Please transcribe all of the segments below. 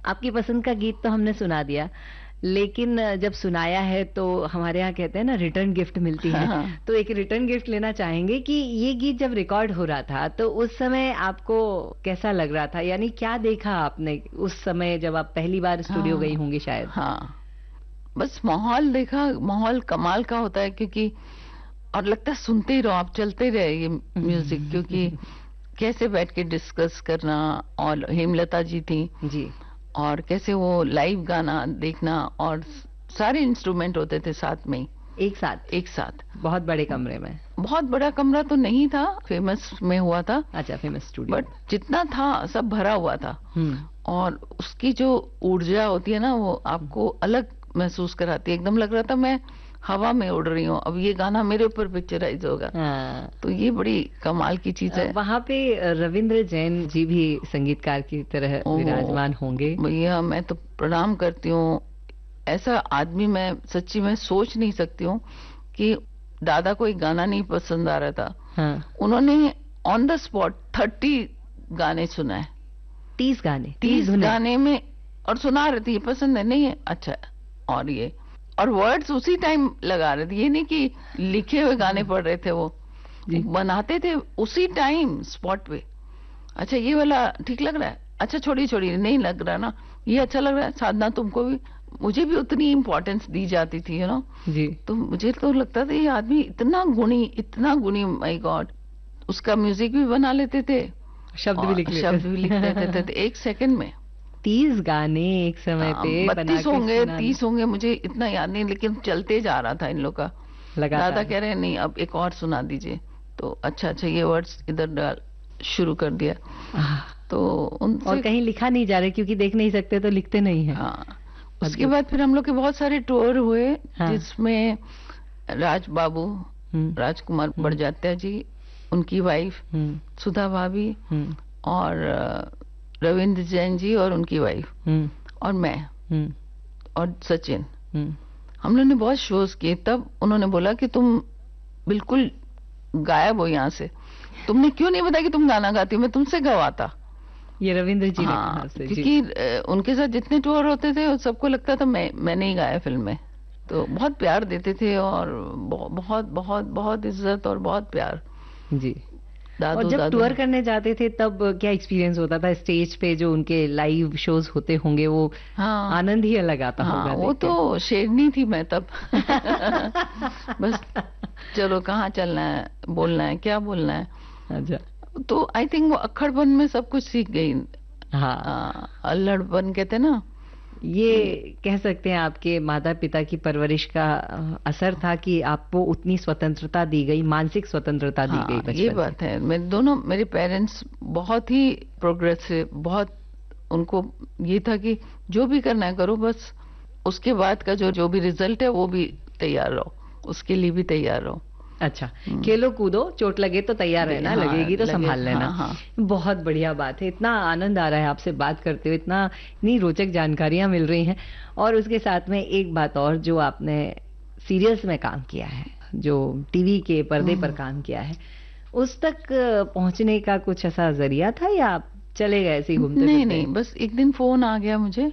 आपकी पसंद का गीत तो हमने सुना दिया, लेकिन जब सुनाया है तो हमारे यहाँ कहते हैं ना रिटर्न गिफ्ट मिलती है। हाँ। तो एक रिटर्न गिफ्ट लेना चाहेंगे कि ये गीत जब रिकॉर्ड हो रहा था तो उस समय आपको कैसा लग रहा था, यानी क्या देखा आपने उस समय जब आप पहली बार स्टूडियो गई हाँ। होंगी शायद? हाँ, बस माहौल देखा, माहौल कमाल का होता है, क्योंकि और लगता है सुनते ही रहो आप, चलते रहे ये म्यूजिक, क्योंकि कैसे बैठ के डिस्कस करना, और हेमलता जी थी, जी। और कैसे वो लाइव गाना देखना, और सारे इंस्ट्रूमेंट होते थे साथ में ही, एक साथ? एक साथ, बहुत बड़े कमरे में? बहुत बड़ा कमरा तो नहीं था, फेमस में हुआ था। अच्छा, फेमस स्टूडियो। बट जितना था सब भरा हुआ था, और उसकी जो ऊर्जा होती है ना, वो आपको अलग महसूस कराती है। एकदम लग रहा था मैं हवा में उड़ रही हूँ, अब ये गाना मेरे ऊपर पिक्चराइज होगा। हाँ। तो ये बड़ी कमाल की चीज है। वहाँ पे रविंद्र जैन जी भी संगीतकार की तरह विराजमान होंगे। भैया मैं तो प्रणाम करती हूँ, ऐसा आदमी मैं सच्ची में सोच नहीं सकती हूँ कि दादा को एक गाना नहीं पसंद आ रहा था। हाँ। उन्होंने ऑन द स्पॉट 30 गाने सुनाए। 30 गाने? 30 गाने में, और सुना रहे थे ये पसंद है, नहीं है, अच्छा, और ये, और वर्ड्स उसी टाइम लगा रहे थे, ये नहीं कि लिखे हुए गाने पढ़ रहे थे, वो बनाते थे उसी टाइम स्पॉट पे। अच्छा ये वाला ठीक लग रहा है, अच्छा छोड़िए छोड़िए, नहीं लग रहा ना, ये अच्छा लग रहा है, साधना तुमको भी, मुझे भी उतनी इम्पोर्टेंस दी जाती थी, यू नो जी। तो मुझे तो लगता था ये आदमी इतना गुणी, माय गॉड। उसका म्यूजिक भी बना लेते थे, शब्द भी लिख देते थे एक सेकंड में। 30 गाने एक समय पे 32 होंगे, 30 होंगे, मुझे इतना याद नहीं, लेकिन चलते जा रहा था इन लोग का। दादा कह रहे हैं नहीं अब एक और सुना दीजिए, तो अच्छा ये वर्ड्स इधर डाल, शुरू कर दिया। तो उनसे, और कहीं लिखा नहीं जा रहा, क्योंकि देख नहीं सकते तो लिखते नहीं है। हाँ। उसके बाद फिर हम लोग के बहुत सारे टूर हुए, जिसमें राज बाबू, राजकुमार बड़जात्या जी, उनकी वाइफ सुधा भाभी, और रविंद्र जैन जी और उनकी वाइफ, और मैं, और सचिन, हम लोगों ने बहुत शोज किए। तब उन्होंने बोला कि तुम बिल्कुल गायब हो यहाँ से, तुमने क्यों नहीं बताया कि तुम गाना गाती हो, मैं तुमसे गवाता। ये रविंद्र जी ने कहा से, क्योंकि उनके साथ जितने टूर होते थे सबको लगता था मैंने ही गाया फिल्म में। तो बहुत प्यार देते थे, और बहुत बहुत बहुत इज्जत और बहुत प्यार जी। और जब टूर करने जाते थे तब क्या एक्सपीरियंस होता था स्टेज पे? जो उनके लाइव शोज होते होंगे वो आनंद ही अलग आता होगा। वो तो शेरनी थी मैं तब। बस चलो कहाँ चलना है, बोलना है, क्या बोलना है। अच्छा। तो आई थिंक वो अक्खड़पन में सब कुछ सीख गई। हाँ, अल्लड़पन कहते ना, ये कह सकते हैं आपके माता पिता की परवरिश का असर था कि आपको उतनी स्वतंत्रता दी गई, मानसिक स्वतंत्रता दी गई बचपन ये बात है। मेरे पेरेंट्स बहुत ही प्रोग्रेसिव, बहुत, उनको ये था कि जो भी करना है करो, बस उसके बाद का जो भी रिजल्ट है वो भी तैयार रहो, उसके लिए भी तैयार रहो। अच्छा, खेलो कूदो, चोट लगे तो तैयार रहना, लगेगी तो संभाल लेना। बहुत बढ़िया बात है। इतना आनंद आ रहा है आपसे बात करते हुए, इतनी रोचक जानकारियां मिल रही हैं। और उसके साथ में एक बात और, जो आपने सीरियल्स में काम किया है, जो टीवी के पर्दे पर काम किया है, उस तक पहुंचने का कुछ ऐसा जरिया था या आप चले गए ऐसे ही घूमते? नहीं, बस एक दिन फोन आ गया मुझे,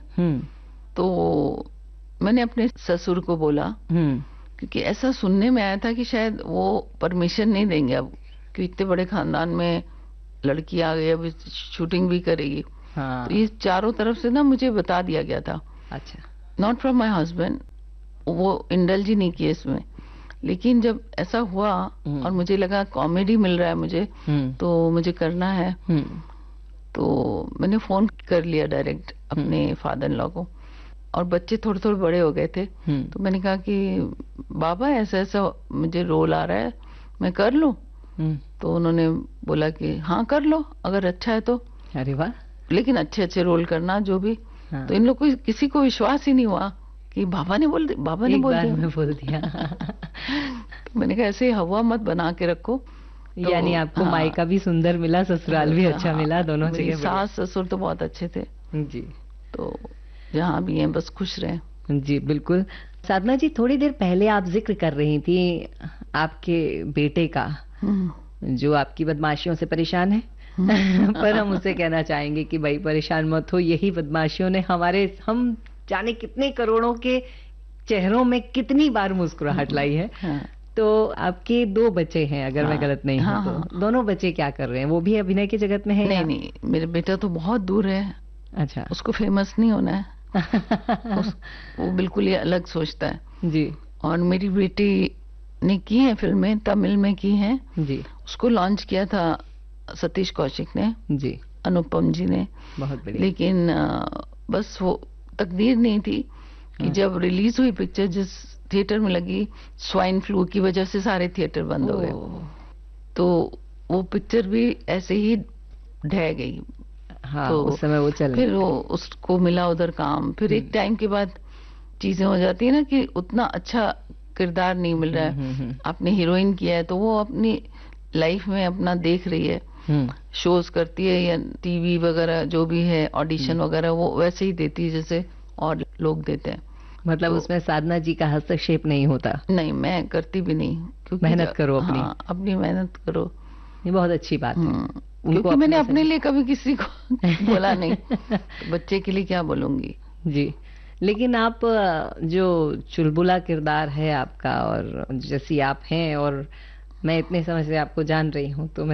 तो मैंने अपने ससुर को बोला, क्योंकि ऐसा सुनने में आया था कि शायद वो परमिशन नहीं देंगे अब, कि इतने बड़े खानदान में लड़की आ गई, अब शूटिंग भी करेगी। तो ये चारों तरफ से ना मुझे बता दिया गया था। अच्छा। नॉट फ्रॉम माय हस्बैंड, वो इंडल्ज ही नहीं किए इसमें, लेकिन जब ऐसा हुआ और मुझे लगा कॉमेडी मिल रहा है मुझे, तो मुझे करना है, तो मैंने फोन कर लिया डायरेक्ट अपने फादर इन लॉ को, और बच्चे थोड़े थोड़े बड़े हो गए थे। तो मैंने कहा कि बाबा ऐसा ऐसा मुझे रोल आ रहा है, मैं कर लूं? तो उन्होंने बोला कि हाँ कर लो, अगर अच्छा है तो। अरे वाह। लेकिन अच्छे अच्छे रोल करना जो भी। तो इन लोग को किसी को विश्वास ही नहीं हुआ कि बाबा ने बोल दिया। तो मैंने कहा ऐसे हवा मत बना के रखो। तो, यानी आपको मायका भी सुंदर मिला, ससुराल भी अच्छा मिला, दोनों जगह। सास ससुर तो बहुत अच्छे थे जी। तो जहाँ भी हैं बस खुश रहे। जी बिल्कुल। साधना जी, थोड़ी देर पहले आप जिक्र कर रही थी आपके बेटे का, जो आपकी बदमाशियों से परेशान है, पर हम उससे कहना चाहेंगे कि भाई परेशान मत हो, यही बदमाशियों ने हम जाने कितने करोड़ों के चेहरों में कितनी बार मुस्कुराहट लाई है। हाँ, तो आपके 2 बच्चे हैं अगर मैं हाँ, गलत नहीं हाँ, हूं हाँ, तो दोनों बच्चे क्या कर रहे हैं? वो भी अभिनय की जगत में है नहीं या? नहीं, मेरा बेटा तो बहुत दूर है, अच्छा। उसको फेमस नहीं होना है। वो बिल्कुल ही अलग सोचता है। जी और मेरी बेटी ने की है फिल्में, तमिल में की हैं। जी उसको लॉन्च किया था सतीश कौशिक ने, जी, अनुपम जी ने। बहुत बढ़िया। लेकिन बस वो तकदीर नहीं थी कि हाँ। जब रिलीज हुई पिक्चर, जिस थिएटर में लगी, स्वाइन फ्लू की वजह से सारे थिएटर बंद हो गए। ओह, तो वो पिक्चर भी ऐसे ही ढह गई। हाँ तो उस समय वो चल नहीं फिर वो उसको मिला उधर काम, फिर एक टाइम के बाद चीजें हो जाती है ना कि उतना अच्छा किरदार नहीं मिल रहा है। आपने हीरोइन किया है तो वो अपनी लाइफ में अपना देख रही है, हम्म, शोज करती है या टीवी वगैरह जो भी है, ऑडिशन वगैरह वो वैसे ही देती है जैसे और लोग देते हैं। मतलब तो उसमें साधना जी का हस्तक्षेप नहीं होता। नहीं, मैं करती भी नहीं, क्योंकि मेहनत करो अपनी। हाँ, अपनी मेहनत करो। ये बहुत अच्छी बात है। उनको क्योंकि मैंने अपने अपने लिए कभी किसी को बोला नहीं, तो बच्चे के लिए क्या बोलूंगी। जी, लेकिन आप जो चुलबुला किरदार है आपका और जैसी आप हैं, और मैं इतने समय से आपको जान रही हूँ तो